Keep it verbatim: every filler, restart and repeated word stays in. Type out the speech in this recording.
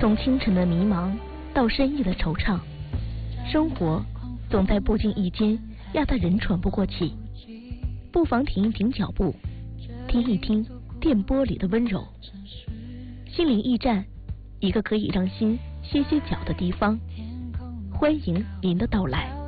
从清晨的迷茫到深夜的惆怅，生活总在不经意间压得人喘不过气。不妨停一停脚步，听一听电波里的温柔。心灵驿站，一个可以让心歇歇脚的地方，欢迎您的到来。